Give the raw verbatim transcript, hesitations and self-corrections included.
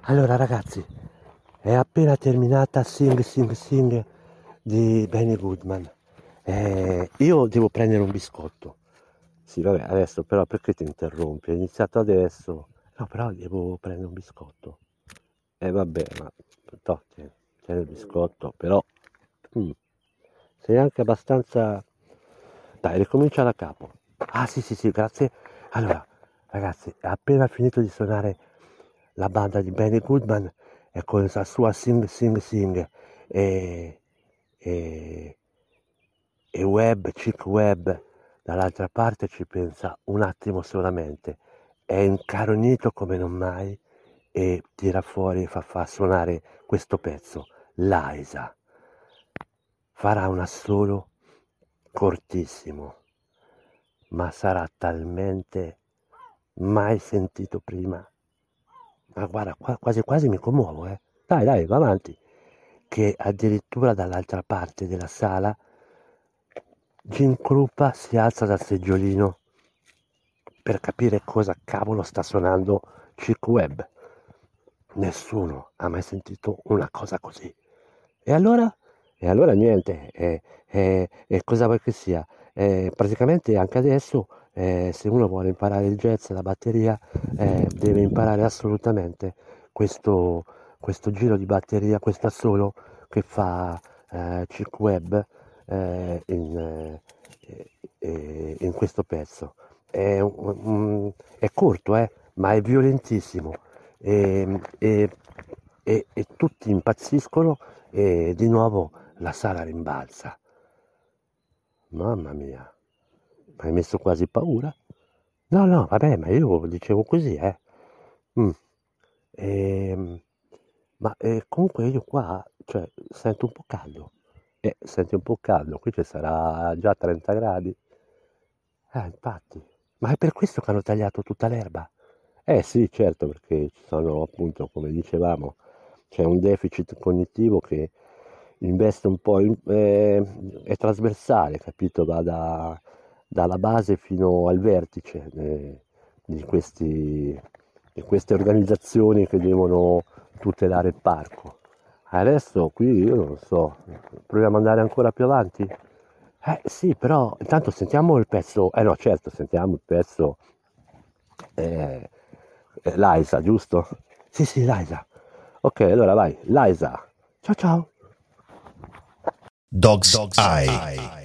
Allora ragazzi, è appena terminata Sing Sing Sing di Benny Goodman. Eh, io devo prendere un biscotto. Sì, vabbè, adesso però perché ti interrompi? È iniziato adesso. No, però devo prendere un biscotto. E eh, vabbè, ma toh, tieni, tieni il biscotto, però mm, sei anche abbastanza. Dai, ricomincia da capo. Ah sì sì sì, grazie. Allora, ragazzi, è appena finito di suonare la banda di Benny Goodman e con la sua Sing Sing Sing e, e, e Webb, Chick Webb dall'altra parte ci pensa un attimo solamente. È incaronito come non mai e tira fuori e fa, fa suonare questo pezzo. Liza farà un assolo cortissimo, ma sarà talmente mai sentito prima. Ma guarda, qua- quasi quasi mi commuovo, eh. Dai, dai, va avanti. Che addirittura dall'altra parte della sala Jim Krupa si alza dal seggiolino per capire cosa cavolo sta suonando Chick Webb. Nessuno ha mai sentito una cosa così. E allora? E allora niente, e, e- e cosa vuoi che sia? Eh, praticamente anche adesso, eh, se uno vuole imparare il jazz, la batteria, eh, deve imparare assolutamente questo, questo giro di batteria, questo assolo che fa eh, Chick Webb eh, in, eh, eh, in questo pezzo. È, un- un- è corto, eh, ma è violentissimo e, e- e- e tutti impazziscono e di nuovo la sala rimbalza. Mamma mia, mi hai messo quasi paura? No, no, vabbè, ma io dicevo così, eh. Mm. Ehm, ma eh, comunque io qua, cioè, sento un po' caldo. Eh, senti un po' caldo, qui ci sarà già trenta gradi. Eh, infatti. Ma è per questo che hanno tagliato tutta l'erba? Eh sì, certo, perché ci sono appunto, come dicevamo, c'è un deficit cognitivo che investe un po', in- eh, è trasversale, capito? Va da- dalla base fino al vertice eh, di questi, di queste organizzazioni che devono tutelare il parco. Adesso qui io non so, proviamo ad andare ancora più avanti? Eh sì, però intanto sentiamo il pezzo, eh no certo, sentiamo il pezzo eh, eh, Liza, giusto? Sì, sì, Liza. Ok, allora vai, Liza. Ciao ciao. Dog's Eye.